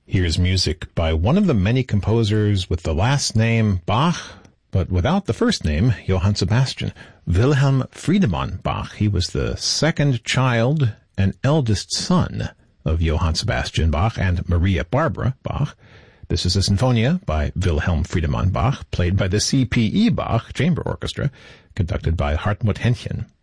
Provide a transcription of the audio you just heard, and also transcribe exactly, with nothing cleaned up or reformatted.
Here's music by one of the many composers with the last name Bach, but without the first name, Johann Sebastian. Wilhelm Friedemann Bach. He was the second child and eldest son of Johann Sebastian Bach and Maria Barbara Bach. This is a Sinfonia by Wilhelm Friedemann Bach, played by the C P E Bach Chamber Orchestra, conducted by Hartmut Henchen.